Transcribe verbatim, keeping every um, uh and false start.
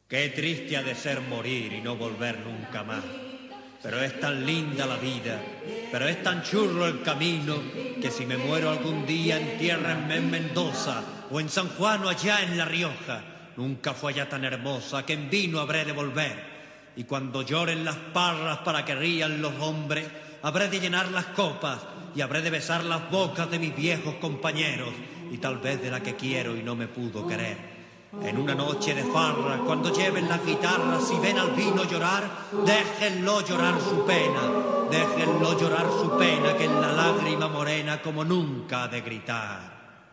Qué triste ha de ser morir y no volver nunca más. Pero es tan linda la vida, pero es tan churro el camino, que si me muero algún día, entiérrenme en Mendoza o en San Juan o allá en La Rioja. Nunca fue allá tan hermosa que en vino habré de volver. Y cuando lloren las parras para que rían los hombres, habré de llenar las copas y habré de besar las bocas de mis viejos compañeros y tal vez de la que quiero y no me pudo querer. En una noche de farra, cuando lleven las guitarras y ven al vino llorar, déjenlo llorar su pena, déjenlo llorar su pena, que en la lágrima morena como nunca ha de gritar.